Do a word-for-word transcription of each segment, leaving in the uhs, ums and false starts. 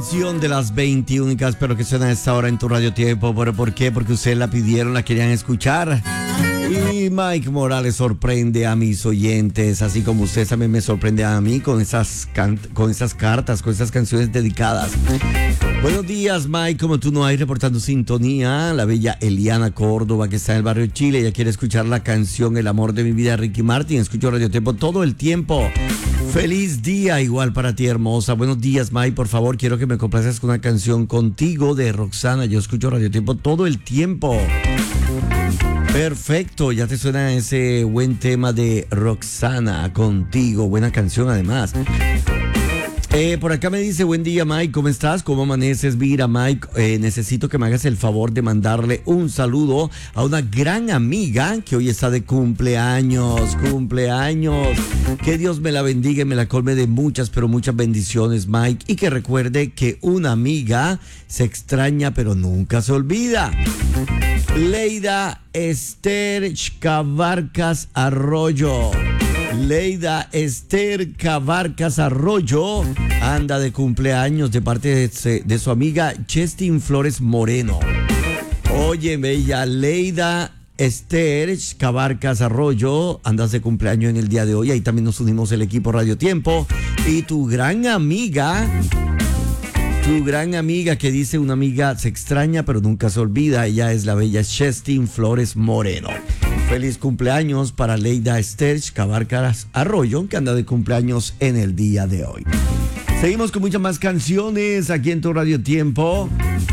De las veintiuna, espero que suene a esta hora en tu radio tiempo. ¿Pero por qué? Porque ustedes la pidieron, la querían escuchar. Y Mike Morales sorprende a mis oyentes, así como ustedes también me sorprende a mí con esas, can- con esas cartas, con esas canciones dedicadas. Buenos días, Mike, como tú no hay, reportando sintonía. La bella Eliana Córdoba, que está en el barrio Chile, ella quiere escuchar la canción El amor de mi vida, Ricky Martin. Escucho Radio Tiempo todo el tiempo. Feliz día igual para ti, hermosa. Buenos días, Mike, por favor, quiero que me complazcas con una canción Contigo de Roxana. Yo escucho Radio Tiempo todo el tiempo. Perfecto, ya te suena ese buen tema de Roxana, Contigo, buena canción además. Eh, por acá me dice, buen día, Mike, ¿cómo estás? ¿Cómo amaneces? Mira, Mike, eh, necesito que me hagas el favor de mandarle un saludo a una gran amiga que hoy está de cumpleaños, cumpleaños. Que Dios me la bendiga y me la colme de muchas, pero muchas bendiciones, Mike. Y que recuerde que una amiga se extraña, pero nunca se olvida. Leida Esther Cabarcas Arroyo. Leida Esther Cabarcas Arroyo anda de cumpleaños de parte de, de su amiga Chestin Flores Moreno. Oye, bella Leida Esther Cabarcas Arroyo, andas de cumpleaños en el día de hoy. Ahí también nos unimos el equipo Radio Tiempo. Y tu gran amiga, tu gran amiga que dice una amiga se extraña pero nunca se olvida. Ella es la bella Chestin Flores Moreno. Feliz cumpleaños para Leida Esther Cabarcas Arroyo, que anda de cumpleaños en el día de hoy. Seguimos con muchas más canciones aquí en tu Radio Tiempo.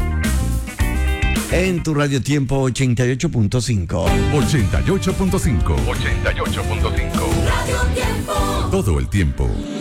En tu Radio Tiempo ochenta y ocho punto cinco. ochenta y ocho punto cinco. ochenta y ocho punto cinco. Radio Tiempo. Todo el tiempo.